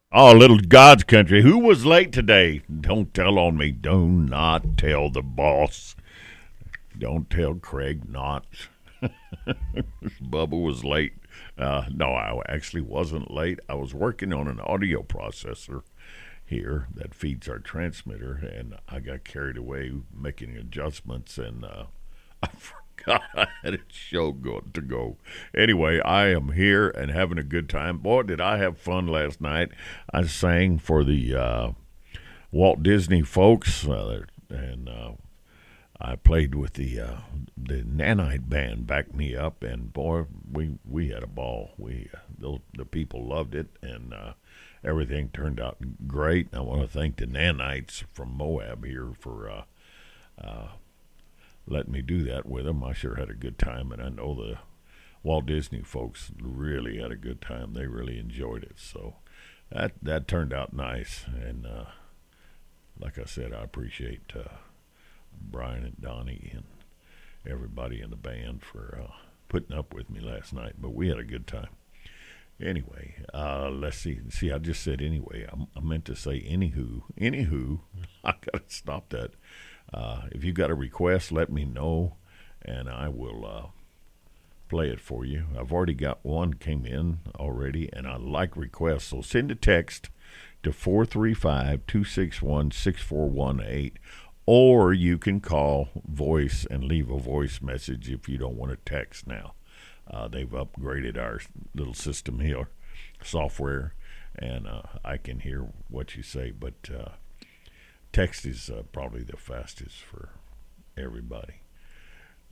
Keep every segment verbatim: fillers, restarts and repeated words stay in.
Oh, little God's country. Who was late today? Don't tell on me. Do not tell the boss. Don't tell Craig not. Bubba was late. Uh, no, I actually wasn't late. I was working on an audio processor here that feeds our transmitter, and I got carried away making adjustments, and uh, I forgot I had a show go to go. Anyway, I am here and having a good time. Boy, did I have fun last night. I sang for the uh, Walt Disney folks, uh, and uh, I played with the uh, the Nanite band, backed me up, and boy, we we had a ball. We uh, the, the people loved it, and uh, everything turned out great. I want to thank the Nanites from Moab here for uh, uh, letting me do that with them. I sure had a good time, and I know the Walt Disney folks really had a good time. They really enjoyed it, so that that turned out nice. And uh, like I said, I appreciate uh, Brian and Donnie and everybody in the band for uh, putting up with me last night. But we had a good time. Anyway, uh, let's see. See, I just said anyway. I, I meant to say anywho. Anywho, I gotta stop that. Uh, if you got a request, let me know, and I will uh, play it for you. I've already got one came in already, and I like requests. So send a text to four three five, two six one, six four one eight, or you can call voice and leave a voice message if you don't want to text now. Uh, they've upgraded our little system here, software, and uh, I can hear what you say. But uh, text is uh, probably the fastest for everybody.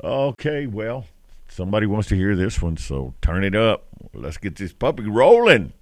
Okay, well, somebody wants to hear this one, so turn it up. Let's get this puppy rolling.